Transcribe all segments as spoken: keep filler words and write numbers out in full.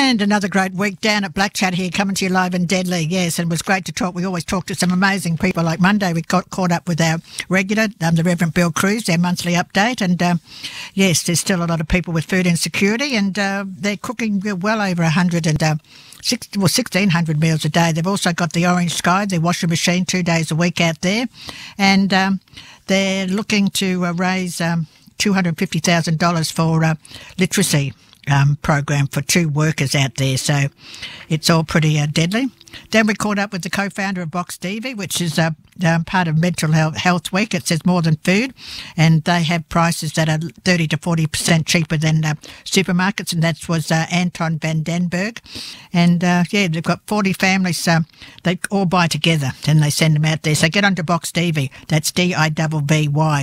And another great week down at Black Chat here, coming to you live and deadly. Yes, and it was great to talk. We always talk to some amazing people. Like Monday, we got caught up with our regular, um, the Reverend Bill Cruz, their monthly update. And um, yes, there's still a lot of people with food insecurity, and uh, they're cooking well over a hundred and uh, six, well, sixteen hundred meals a day. They've also got the Orange Sky, their washing machine, two days a week out there, and um, they're looking to uh, raise um, two hundred fifty thousand dollars for uh, literacy. Um, program for two workers out there, so it's all pretty uh, deadly. Then we caught up with the co-founder of Box Stevie, which is uh, um, part of Mental Health, Health Week. It says more than food, and they have prices that are thirty to forty percent cheaper than uh, supermarkets, and that was uh, Anton van den Berg. And uh, yeah, they've got forty families. Uh, they all buy together, and they send them out there. So get onto Box Stevie. That's D I V V Y.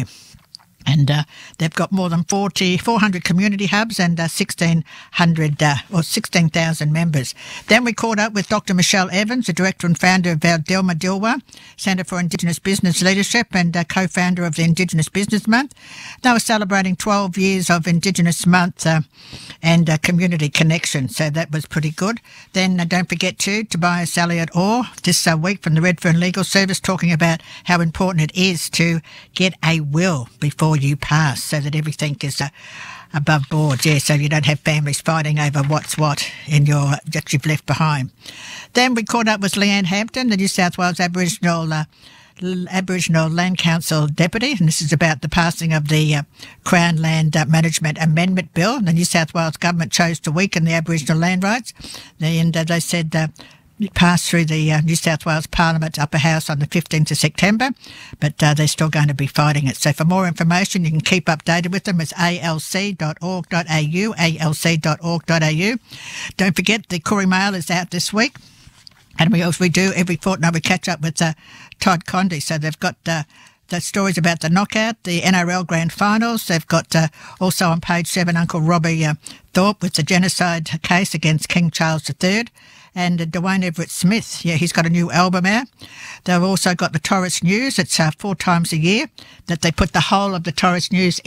And uh, they've got more than forty, four hundred community hubs and uh, sixteen hundred uh, or sixteen thousand members. Then we caught up with Doctor Michelle Evans, the director and founder of our Dilma Dilwa Centre for Indigenous Business Leadership and uh, co-founder of the Indigenous Business Month. They were celebrating twelve years of Indigenous Month uh, and uh, community connection, so that was pretty good. Then uh, don't forget to Tobias Elliott Orr this uh, week from the Redfern Legal Service, talking about how important it is to get a will before you pass, so that everything is uh, above board, yeah, so you don't have families fighting over what's what in your that you've left behind. Then we caught up with Leanne Hampton, the New South Wales Aboriginal uh, Aboriginal Land Council Deputy, and this is about the passing of the uh, Crown Land uh, Management Amendment Bill. The New South Wales Government chose to weaken the Aboriginal land rights, and uh, they said uh, it passed through the uh, New South Wales Parliament Upper House on the fifteenth of September, but uh, they're still going to be fighting it. So for more information, you can keep updated with them. It's a l c dot org dot a u, a l c dot org dot a u. Don't forget, the Koori Mail is out this week, and we also we do every fortnight. We catch up with uh, Todd Condy. So they've got uh, the stories about the knockout, the N R L Grand Finals. They've got uh, also on page seven Uncle Robbie uh, Thorpe with the genocide case against King Charles the Third. And uh, Dwayne Everett Smith, yeah, he's got a new album out. They've also got the Torres News. It's uh, four times a year that they put the whole of the Torres News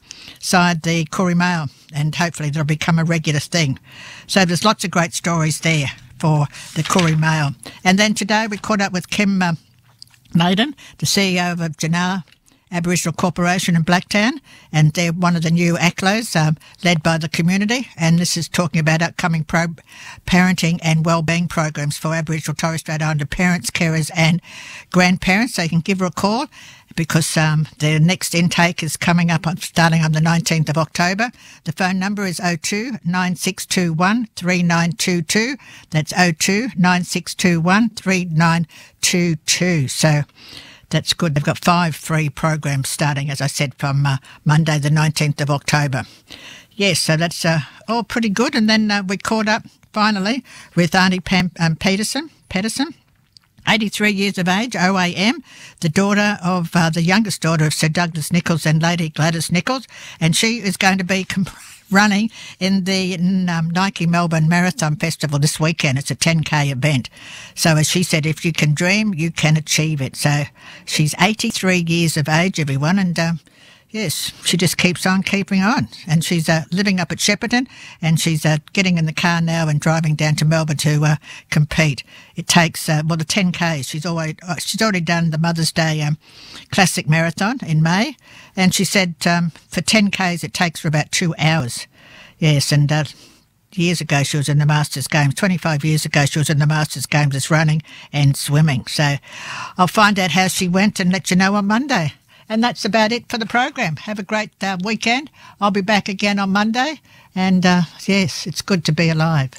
inside the Koori Mail, and hopefully that'll become a regular thing. So there's lots of great stories there for the Koori Mail. And then today we caught up with Kim uh, Maiden, the C E O of Janala Aboriginal Corporation in Blacktown, and they're one of the new A C L Os um, led by the community, and this is talking about upcoming pro- parenting and wellbeing programs for Aboriginal Torres Strait Islander parents, carers and grandparents. So you can give her a call because um, their next intake is coming up on, starting on the nineteenth of October. The phone number is oh two nine six two one three nine two two. That's oh two nine six two one three nine two two. So that's good. They've got five free programs starting, as I said, from uh, Monday the nineteenth of October. Yes, so that's uh, all pretty good. And then uh, we caught up, finally, with Auntie Pam um, Peterson, Pedersen, eighty-three years of age, O A M, the daughter of, uh, the youngest daughter of Sir Douglas Nicholls and Lady Gladys Nicholls, and she is going to be comp- running in the um, Nike Melbourne Marathon Festival this weekend. It's a ten K event. So as she said, if you can dream, you can achieve it. So she's eighty-three years of age, everyone, and um, yes, she just keeps on keeping on. And she's uh, living up at Shepparton, and she's uh, getting in the car now and driving down to Melbourne to uh, compete. It takes, uh, well, the ten Ks. She's always, uh, she's already done the Mother's Day um, Classic Marathon in May, and she said um, for ten Ks it takes her about two hours. Yes, and uh, years ago she was in the Masters Games. twenty-five years ago she was in the Masters Games as running and swimming. So I'll find out how she went and let you know on Monday. And that's about it for the program. Have a great uh, weekend. I'll be back again on Monday. And, uh, yes, it's good to be alive.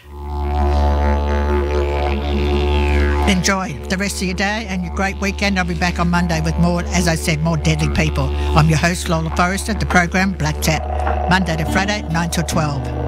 Enjoy the rest of your day and your great weekend. I'll be back on Monday with more, as I said, more deadly people. I'm your host, Lola Forrester, the program Black Chat, Monday to Friday, nine till twelve.